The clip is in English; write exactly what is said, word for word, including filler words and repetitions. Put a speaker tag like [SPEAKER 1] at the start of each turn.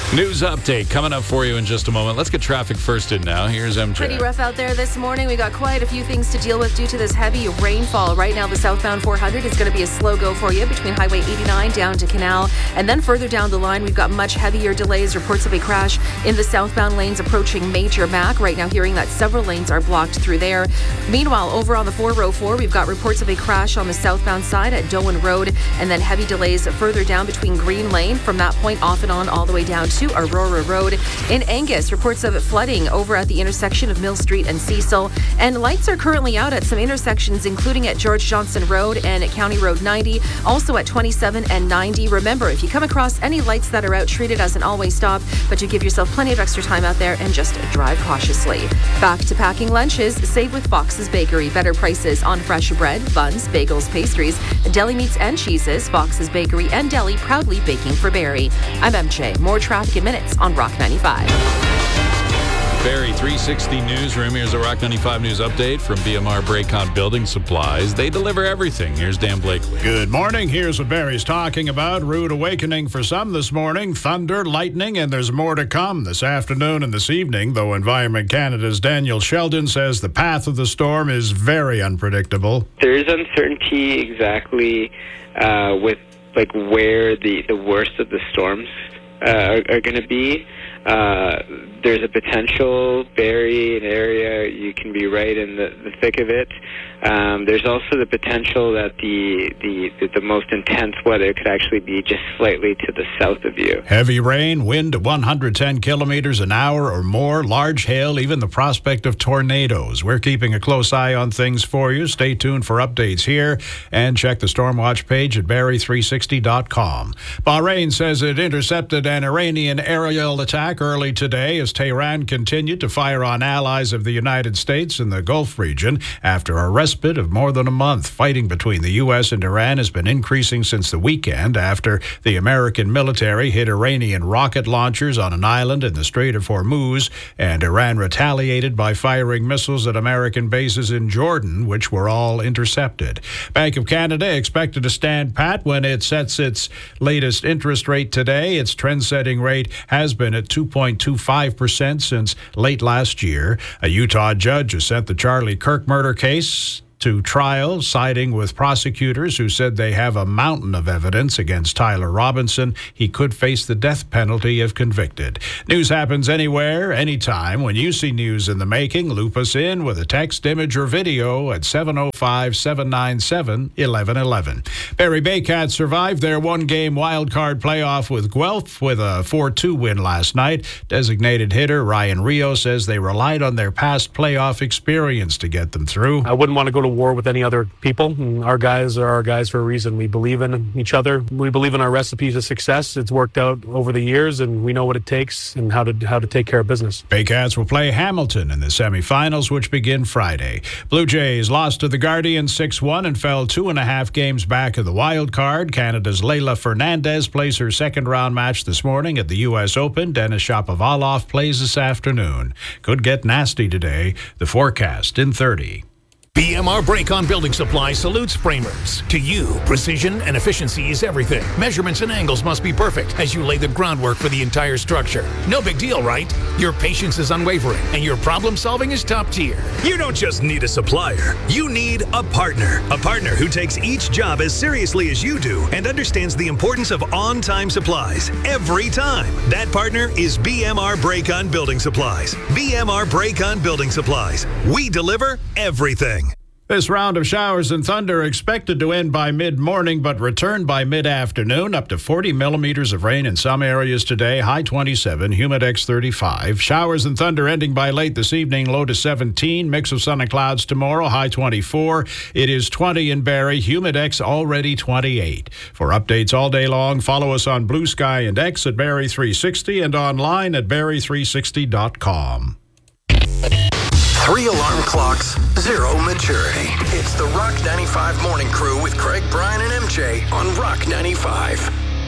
[SPEAKER 1] News update coming up for you in just a moment. Let's get traffic first in now. Here's M J.
[SPEAKER 2] Pretty rough out there this morning. We got quite a few things to deal with due to this heavy rainfall. Right now, the southbound four hundred is going to be a slow go for you between Highway eighty-nine down to Canal. And then further down the line, we've got much heavier delays. Reports of a crash in the southbound lanes approaching Major Mac. Right now, hearing that several lanes are blocked through there. Meanwhile, over on the four oh four, we've got reports of a crash on the southbound side at Doan Road. And then heavy delays further down between Green Lane. From that point off and on all the way down to Aurora Road. In Angus, reports of flooding over at the intersection of Mill Street and Cecil. And lights are currently out at some intersections, including at George Johnson Road and at County Road ninety, also at twenty-seven and ninety. Remember, if you come across any lights that are out, treat it as an always stop, but you give yourself plenty of extra time out there and just drive cautiously. Back to packing lunches, save with Fox's Bakery. Better prices on fresh bread, buns, bagels, pastries, deli meats and cheeses. Fox's Bakery and Deli, proudly baking for Barrie. I'm M J. More traffic in minutes on Rock ninety-five.
[SPEAKER 1] Barrie three sixty Newsroom. Here's a Rock ninety-five News update from B M R Braycon Building Supplies. They deliver everything. Here's Dan Blakely.
[SPEAKER 3] Good morning. Here's what Barrie's talking about. Rude awakening for some this morning. Thunder, lightning, and there's more to come this afternoon and this evening, though Environment Canada's Daniel Sheldon says the path of the storm is very unpredictable.
[SPEAKER 4] There is uncertainty exactly uh, with like where the, the worst of the storms uh, are, are going to be. Uh, there's a potential Barrie, an area you can be right in the, the thick of it. Um, there's also the potential that the, the the most intense weather could actually be just slightly to the south of you.
[SPEAKER 3] Heavy rain, wind at one hundred ten kilometers an hour or more, large hail, even the prospect of tornadoes. We're keeping a close eye on things for you. Stay tuned for updates here and check the Stormwatch page at Barrie three sixty dot com. Bahrain says it intercepted an Iranian aerial attack early today as Tehran continued to fire on allies of the United States in the Gulf region after a respite of more than a month. Fighting between the U S and Iran has been increasing since the weekend after the American military hit Iranian rocket launchers on an island in the Strait of Hormuz, and Iran retaliated by firing missiles at American bases in Jordan, which were all intercepted. Bank of Canada expected to stand pat when it sets its latest interest rate today. Its trend-setting rate has been at two point two five percent since late last year. A Utah judge has sent the Charlie Kirk murder case to trial, siding with prosecutors who said they have a mountain of evidence against Tyler Robinson. He could face the death penalty if convicted. News happens anywhere, anytime. When you see news in the making, loop us in with a text, image, or video at seven oh five, seven nine seven, one one one one. Barrie Baycats survived their one-game wildcard playoff with Guelph with a four two win last night. Designated hitter Ryan Rio says they relied on their past playoff experience to get them through.
[SPEAKER 5] I wouldn't want to go to war with any other people. And our guys are our guys for a reason. We believe in each other. We believe in our recipes of success. It's worked out over the years, and we know what it takes and how to how to take care of business.
[SPEAKER 3] Baycats will play Hamilton in the semifinals, which begin Friday. Blue Jays lost to the Guardians six one and fell two and a half games back of the wild card. Canada's Leila Fernandez plays her second round match this morning at the U S Open. Denis Shapovalov plays this afternoon. Could get nasty today. The forecast in thirty.
[SPEAKER 6] B M R Braycon Building Supply salutes framers. To you, precision and efficiency is everything. Measurements and angles must be perfect as you lay the groundwork for the entire structure. No big deal, right? Your patience is unwavering and your problem solving is top tier.
[SPEAKER 7] You don't just need a supplier. You need a partner. A partner who takes each job as seriously as you do and understands the importance of on-time supplies every time. That partner is B M R Braycon Building Supplies. B M R Braycon Building Supplies. We deliver everything.
[SPEAKER 3] This round of showers and thunder expected to end by mid-morning but return by mid-afternoon. Up to forty millimeters of rain in some areas today. High twenty-seven, humidex thirty-five. Showers and thunder ending by late this evening. Low to seventeen. Mix of sun and clouds tomorrow. High twenty-four. It is twenty in Barrie. Humidex already twenty-eight. For updates all day long, follow us on Blue Sky and X at Barrie three sixty and online at Barrie three sixty dot com.
[SPEAKER 8] Three alarm clocks, zero maturity. It's the Rock ninety-five Morning Crew with Craig, Brian, and M J on Rock ninety-five.